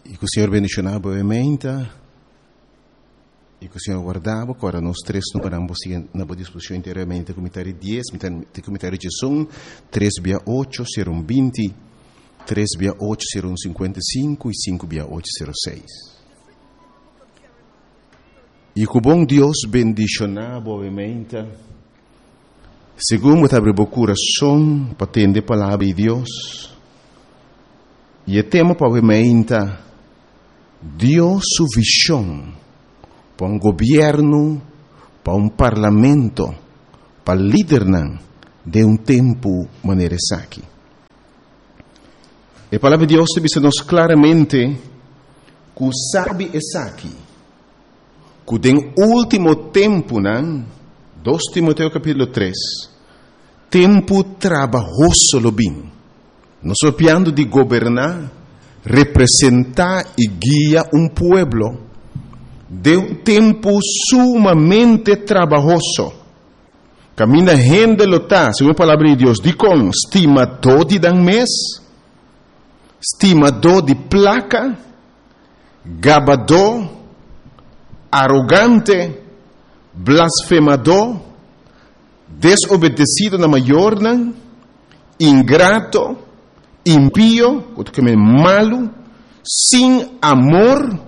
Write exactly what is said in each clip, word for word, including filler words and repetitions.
E que o Senhor bendicionava a mente, e que o Senhor guardava, agora nós três não paramos na boa disposição inteiramente, comentário dez, comentário de som, três via oito, serão vinte, três via oito, serão cinquenta e cinco, e cinco via oito, serão seis. E que o bom Deus bendicionava a mente, segundo abre o coração, para atender a palavra de Deus, e o tema para a mente, Deus sua visão para um governo, para um parlamento, para liderar de um tempo maneira aqui. A palavra de Deus diz-nos claramente que sabe essa aqui, que no último tempo, dois Timoteo capítulo três, tempo trabalhoso lo bem, não só piando de governar, representar e guiar um pueblo de um tempo sumamente trabalhoso. Camina gente lota, segundo a palavra de Deus, de com estimador de dan mês, estimador de placa, gabador, arrogante, blasfemador, desobedecido na maior, ingrato, impío, malo, sem amor,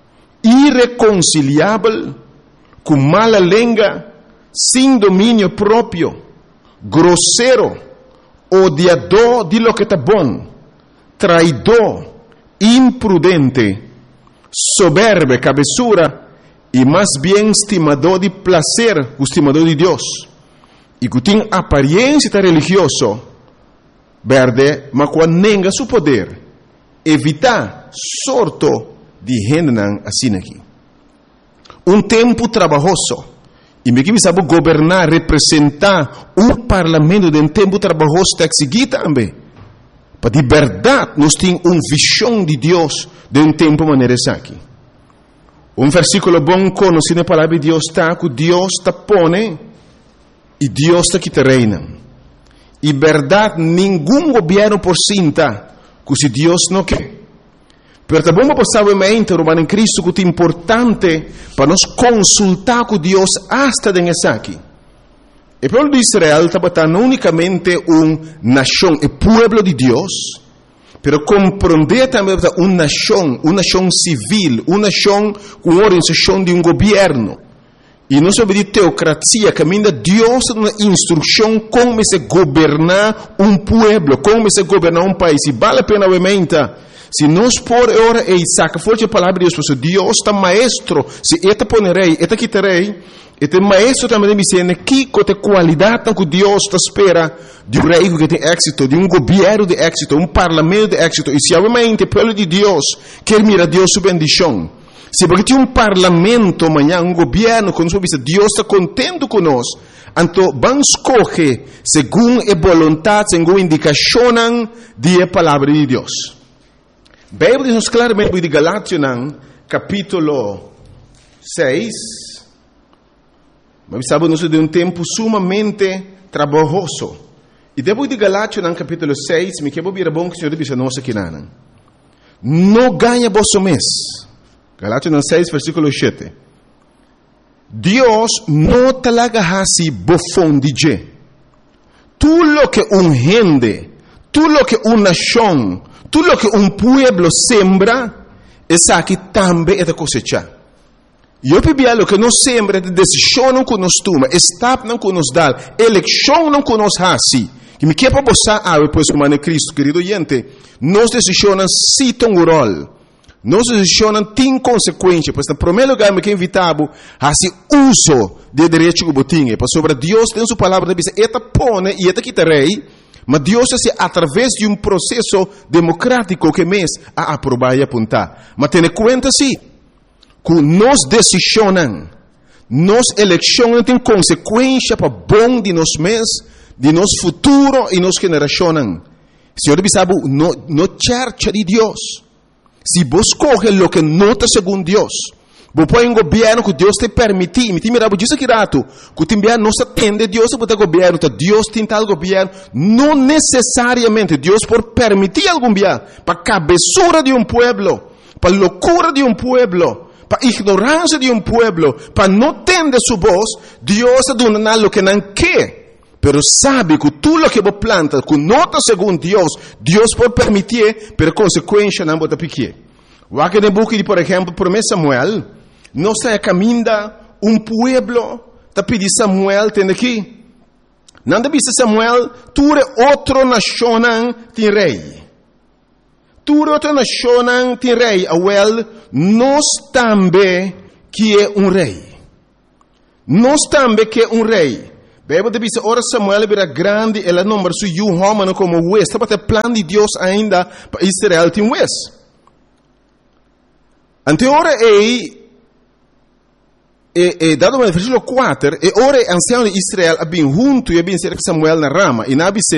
irreconciliável, com mala língua, sem domínio próprio, grosseiro, odiador de lo que está bom, traidor, imprudente, soberbo, cabeçura, e mais bem estimador de prazer, estimador de Deus, e que tem aparência religiosa, verde, mas quando nega seu poder, evitar sorto de gente assim aqui. Um tempo trabalhoso, e me que sabe governar, representar um parlamento de um tempo trabalhoso está seguir também. Para de verdade, nós temos uma visão de Deus de um tempo maneira aqui. Um versículo bom conhecido na palavra de Deus está que Deus está pone e Deus está que te reina. E verdade, nenhum governo por cinta, que se Deus não quer. Pero também vamos passar a mente, Romano em Cristo, que é importante para nós consultar com Deus hasta nessa aqui. O povo de Israel estava não unicamente uma nação, o povo de Deus, pero compreender também uma nação, uma nação civil, uma nação com organização de um governo. E não sobre de teocracia, caminha Deus uma instrução como se governar um povo, como se governar um país. E vale a pena, obviamente, se nós por hora e saca forte a palavra de Deus, Deus está maestro, se eta ponerei, eta quitarei, eta maestro também me dizendo que tem qualidade que Deus está espera de um rei que tem êxito, de um governo de êxito, um parlamento de êxito. E se obviamente o povo de Deus quer mirar Deus sua bendição, se porque tem um parlamento amanhã, um governo, quando Deus está contente conosco, então vamos escolher segundo a vontade, segundo a indicação da palavra de Deus. A Bíblia diz claramente de Galátias, capítulo seis, mas sabemos de um tempo sumamente trabalhoso. E depois de Galátias, capítulo seis, me quero vir a bom que o Senhor diz a nós aqui, não ganha vosso mês. Galátias seis, versículo sete. Deus não talaga hasi bofão de je. Tudo lo que um gente, tudo lo que uma nação, tudo lo que um pueblo sembra, essa aqui também é da cosecha. E eu pedi lo que nós sembra, de decisão não que nós toma, estado não que nos dá, eleição não que nos hasi. Que me quer para você, ah, depois o mano Cristo, querido gente, nós decisões se tem um rol. Nós decisões têm consequências, pois, no primeiro lugar, me quer invitar a esse uso de direito que eu tenho, para sobre Deus tem sua palavra, diz, eta pone e eta quitarei, mas Deus é através de um processo democrático que mês a aprovar e apontar. Mas tenha conta sim, que nós decisões, nós eleições têm consequências para bom de nós mês, de nosso futuro e nossa geração. Senhor, sabe, no, no church de Deus. Se você escolhe o que nota segundo Deus, você põe um governo que Deus te permite. Me mira, eu disse aqui rato, que o governo não se atende Deus para o governo, Deus tem tal governo, não necessariamente Deus por permitir algum governo para a cabeçura de um pueblo, para loucura de um pueblo, para ignorância de um pueblo, para não tender sua voz, Deus está dando algo que não quer. Pero sabe que tudo o que você planta, que nota segundo Deus, Deus pode permitir, por consequência não pode pequer. O que no book de, por exemplo, promessa Samuel, não está caminhando um pueblo, está pedindo Samuel, tem aqui. Não deve ser Samuel, tu é outra nação tem rei. Tu é outra nação tem rei. Awel, nós também que é um rei. Nós também que é um rei. Bíblia deve ser, ora Samuel era grande, ela não mas o homem como o West. Estava o plano de Deus ainda para Israel tem West. Ante ora é E, e dado no versículo quatro, e ora ancião de Israel abbiam junto e abbiam cerca Samuel na rama, e nabi